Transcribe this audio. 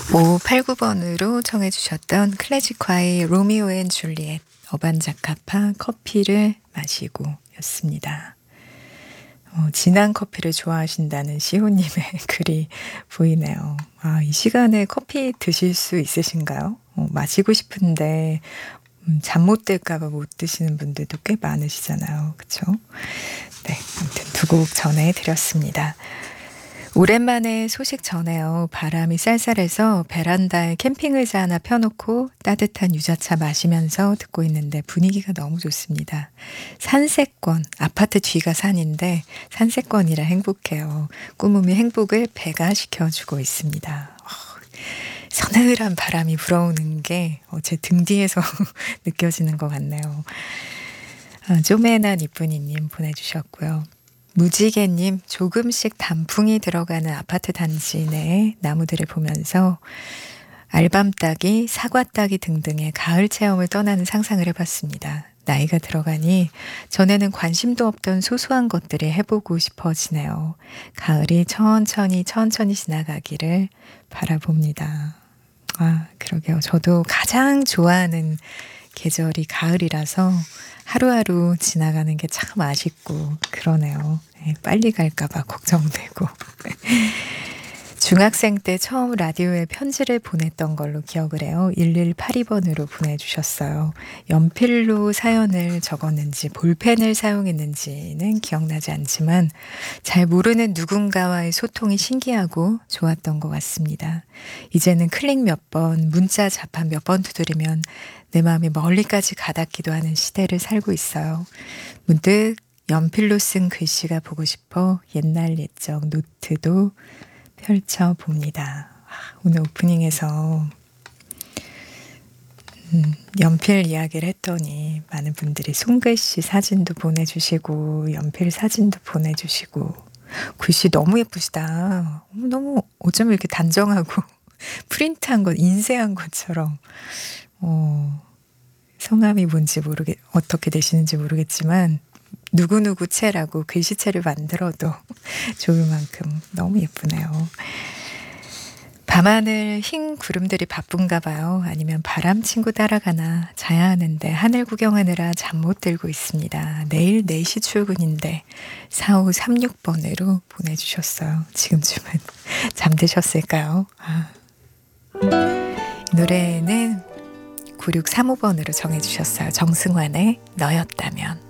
589번으로 청해 주셨던 클래식화의 로미오 앤 줄리엣 어반자카파 커피를 마시고 였습니다. 진한 커피를 좋아하신다는 시호님의 글이 보이네요. 이 시간에 커피 드실 수 있으신가요? 마시고 싶은데 잠 못 들까 봐 못 드시는 분들도 꽤 많으시잖아요. 그쵸? 네, 아무튼 두 곡 전해드렸습니다. 오랜만에 소식 전해요. 바람이 쌀쌀해서 베란다에 캠핑 의자 하나 펴놓고 따뜻한 유자차 마시면서 듣고 있는데 분위기가 너무 좋습니다. 산세권, 아파트 뒤가 산인데 산세권이라 행복해요. 꿈꾸미 행복을 배가시켜주고 있습니다. 서늘한 바람이 불어오는 게 제 등 뒤에서 느껴지는 것 같네요. 쪼매난 이쁜이님 보내주셨고요. 무지개님, 조금씩 단풍이 들어가는 아파트 단지 내 나무들을 보면서 알밤 따기, 사과 따기 등등의 가을 체험을 떠나는 상상을 해봤습니다. 나이가 들어가니 전에는 관심도 없던 소소한 것들이 해보고 싶어지네요. 가을이 천천히 지나가기를 바라봅니다. 그러게요. 저도 가장 좋아하는 계절이 가을이라서 하루하루 지나가는 게 참 아쉽고 그러네요. 빨리 갈까봐 걱정되고. 중학생 때 처음 라디오에 편지를 보냈던 걸로 기억을 해요. 1182번으로 보내주셨어요. 연필로 사연을 적었는지 볼펜을 사용했는지는 기억나지 않지만 잘 모르는 누군가와의 소통이 신기하고 좋았던 것 같습니다. 이제는 클릭 몇 번, 문자 자판 몇 번 두드리면 내 마음이 멀리까지 가닿기도 하는 시대를 살고 있어요. 문득 연필로 쓴 글씨가 보고 싶어 옛날 옛적 노트도 펼쳐봅니다. 오늘 오프닝에서 연필 이야기를 했더니 많은 분들이 손글씨 사진도 보내주시고 연필 사진도 보내주시고 글씨 너무 예쁘시다. 너무 어쩜 이렇게 단정하고 프린트한 것, 인쇄한 것처럼 성함이 뭔지 어떻게 되시는지 모르겠지만 누구누구 채라고 글씨체를 만들어도 좋을 만큼 너무 예쁘네요. 밤하늘 흰 구름들이 바쁜가 봐요. 아니면 바람 친구 따라가나 자야 하는데 하늘 구경하느라 잠 못 들고 있습니다. 내일 4시 출근인데 4536번으로 보내주셨어요. 지금쯤은 잠드셨을까요? 노래는 9635번으로 정해주셨어요. 정승환의 너였다면.